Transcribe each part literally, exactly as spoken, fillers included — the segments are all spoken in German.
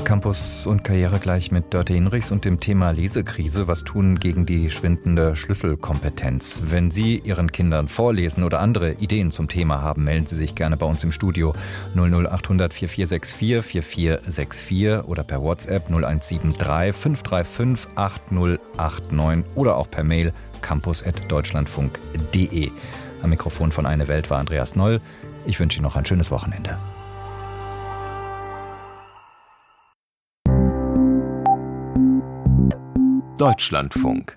Campus und Karriere gleich mit Dörte Hinrichs und dem Thema Lesekrise. Was tun gegen die schwindende Schlüsselkompetenz? Wenn Sie Ihren Kindern vorlesen oder andere Ideen zum Thema haben, melden Sie sich gerne bei uns im Studio null null achthundert vierundvierzig vierundvierzig vierundvierzig vierundvierzig oder per WhatsApp null eins sieben drei fünf drei fünf acht null acht neun oder auch per Mail campus at deutschlandfunk punkt de. Am Mikrofon von Eine Welt war Andreas Noll. Ich wünsche Ihnen noch ein schönes Wochenende. Deutschlandfunk.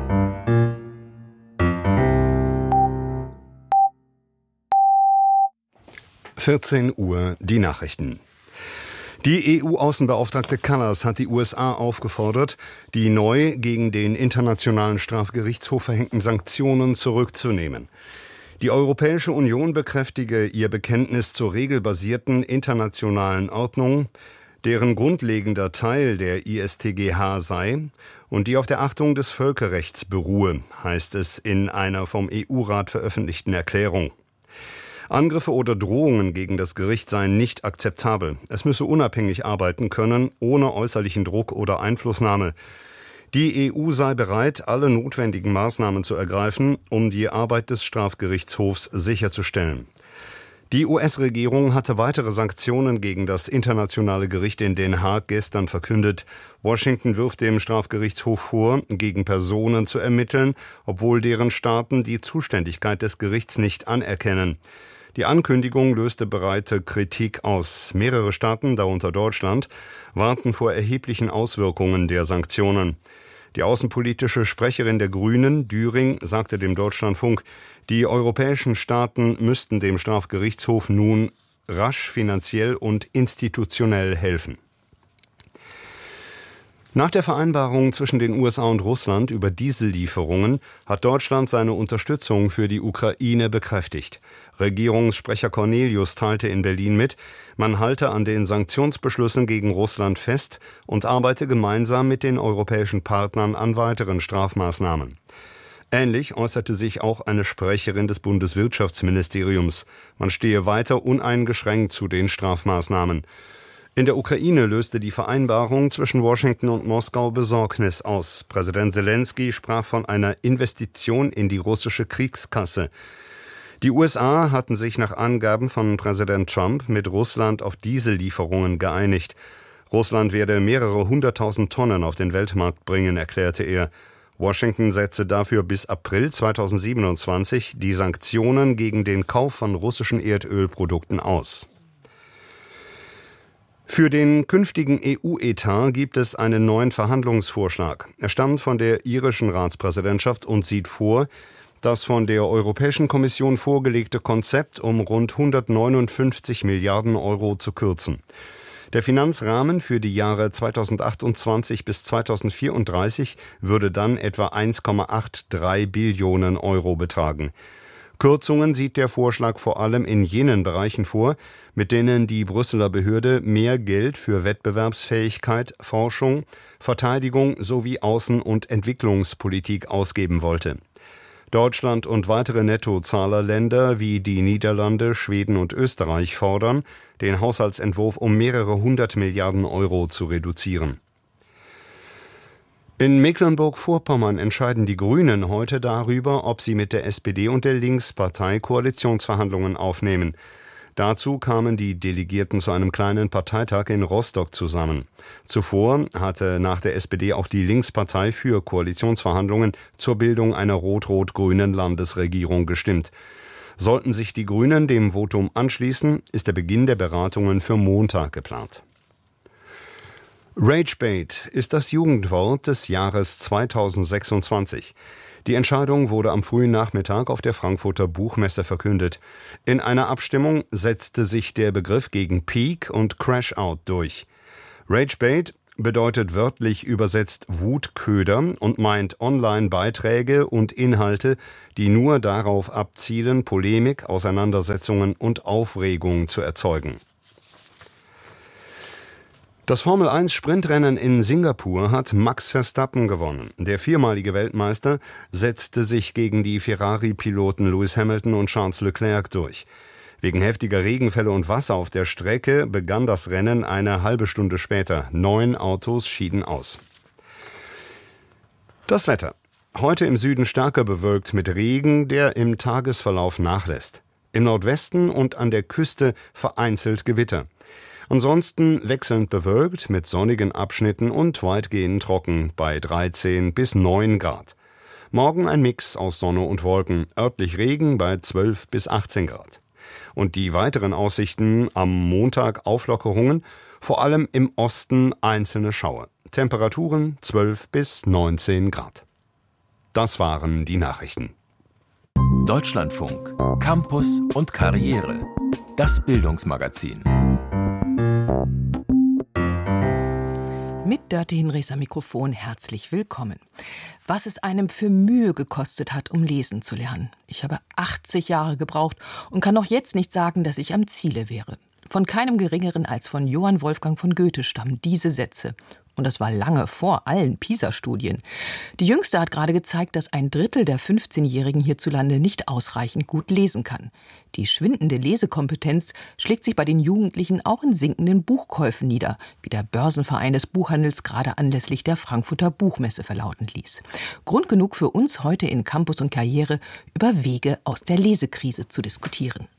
vierzehn Uhr, die Nachrichten. Die E U-Außenbeauftragte Kallas hat die U S A aufgefordert, die neu gegen den Internationalen Strafgerichtshof verhängten Sanktionen zurückzunehmen. Die Europäische Union bekräftige ihr Bekenntnis zur regelbasierten internationalen Ordnung, deren grundlegender Teil der I S T G H sei und die auf der Achtung des Völkerrechts beruhe, heißt es in einer vom E U-Rat veröffentlichten Erklärung. Angriffe oder Drohungen gegen das Gericht seien nicht akzeptabel. Es müsse unabhängig arbeiten können, ohne äußerlichen Druck oder Einflussnahme. Die E U sei bereit, alle notwendigen Maßnahmen zu ergreifen, um die Arbeit des Strafgerichtshofs sicherzustellen. Die U S-Regierung hatte weitere Sanktionen gegen das Internationale Gericht in Den Haag gestern verkündet. Washington wirft dem Strafgerichtshof vor, gegen Personen zu ermitteln, obwohl deren Staaten die Zuständigkeit des Gerichts nicht anerkennen. Die Ankündigung löste breite Kritik aus. Mehrere Staaten, darunter Deutschland, warnten vor erheblichen Auswirkungen der Sanktionen. Die außenpolitische Sprecherin der Grünen, Düring, sagte dem Deutschlandfunk, die europäischen Staaten müssten dem Strafgerichtshof nun rasch finanziell und institutionell helfen. Nach der Vereinbarung zwischen den U S A und Russland über Diesellieferungen hat Deutschland seine Unterstützung für die Ukraine bekräftigt. Regierungssprecher Cornelius teilte in Berlin mit, man halte an den Sanktionsbeschlüssen gegen Russland fest und arbeite gemeinsam mit den europäischen Partnern an weiteren Strafmaßnahmen. Ähnlich äußerte sich auch eine Sprecherin des Bundeswirtschaftsministeriums. Man stehe weiter uneingeschränkt zu den Strafmaßnahmen. In der Ukraine löste die Vereinbarung zwischen Washington und Moskau Besorgnis aus. Präsident Selenskyj sprach von einer Investition in die russische Kriegskasse. Die U S A hatten sich nach Angaben von Präsident Trump mit Russland auf Diesellieferungen geeinigt. Russland werde mehrere hunderttausend Tonnen auf den Weltmarkt bringen, erklärte er. Washington setze dafür bis April zweitausendsiebenundzwanzig die Sanktionen gegen den Kauf von russischen Erdölprodukten aus. Für den künftigen E U-Etat gibt es einen neuen Verhandlungsvorschlag. Er stammt von der irischen Ratspräsidentschaft und sieht vor, das von der Europäischen Kommission vorgelegte Konzept um rund hundertneunundfünfzig Milliarden Euro zu kürzen. Der Finanzrahmen für die Jahre zweitausendachtundzwanzig bis zweitausendvierunddreißig würde dann etwa eins Komma dreiundachtzig Billionen Euro betragen. Kürzungen sieht der Vorschlag vor allem in jenen Bereichen vor, mit denen die Brüsseler Behörde mehr Geld für Wettbewerbsfähigkeit, Forschung, Verteidigung sowie Außen- und Entwicklungspolitik ausgeben wollte. Deutschland und weitere Nettozahlerländer wie die Niederlande, Schweden und Österreich fordern, den Haushaltsentwurf um mehrere hundert Milliarden Euro zu reduzieren. In Mecklenburg-Vorpommern entscheiden die Grünen heute darüber, ob sie mit der S P D und der Linkspartei Koalitionsverhandlungen aufnehmen. Dazu kamen die Delegierten zu einem kleinen Parteitag in Rostock zusammen. Zuvor hatte nach der S P D auch die Linkspartei für Koalitionsverhandlungen zur Bildung einer rot-rot-grünen Landesregierung gestimmt. Sollten sich die Grünen dem Votum anschließen, ist der Beginn der Beratungen für Montag geplant. Ragebait ist das Jugendwort des Jahres zweitausendsechsundzwanzig. Die Entscheidung wurde am frühen Nachmittag auf der Frankfurter Buchmesse verkündet. In einer Abstimmung setzte sich der Begriff gegen Peak und Crash-Out durch. Ragebait bedeutet wörtlich übersetzt Wutköder und meint Online-Beiträge und Inhalte, die nur darauf abzielen, Polemik, Auseinandersetzungen und Aufregung zu erzeugen. Das Formel eins Sprintrennen in Singapur hat Max Verstappen gewonnen. Der viermalige Weltmeister setzte sich gegen die Ferrari-Piloten Lewis Hamilton und Charles Leclerc durch. Wegen heftiger Regenfälle und Wasser auf der Strecke begann das Rennen eine halbe Stunde später. Neun Autos schieden aus. Das Wetter. Heute im Süden stärker bewölkt mit Regen, der im Tagesverlauf nachlässt. Im Nordwesten und an der Küste vereinzelt Gewitter. Ansonsten wechselnd bewölkt mit sonnigen Abschnitten und weitgehend trocken bei dreizehn bis neun Grad. Morgen ein Mix aus Sonne und Wolken, örtlich Regen bei zwölf bis achtzehn Grad. Und die weiteren Aussichten: am Montag Auflockerungen, vor allem im Osten einzelne Schauer. Temperaturen zwölf bis neunzehn Grad. Das waren die Nachrichten. Deutschlandfunk, Campus und Karriere. Das Bildungsmagazin. Mit Dörte Hinrichs am Mikrofon herzlich willkommen. Was es einem für Mühe gekostet hat, um lesen zu lernen. Ich habe achtzig Jahre gebraucht und kann noch jetzt nicht sagen, dass ich am Ziele wäre. Von keinem Geringeren als von Johann Wolfgang von Goethe stammen diese Sätze. Und das war lange vor allen PISA-Studien. Die jüngste hat gerade gezeigt, dass ein Drittel der fünfzehnjährigen hierzulande nicht ausreichend gut lesen kann. Die schwindende Lesekompetenz schlägt sich bei den Jugendlichen auch in sinkenden Buchkäufen nieder, wie der Börsenverein des Buchhandels gerade anlässlich der Frankfurter Buchmesse verlauten ließ. Grund genug für uns heute in Campus und Karriere, über Wege aus der Lesekrise zu diskutieren.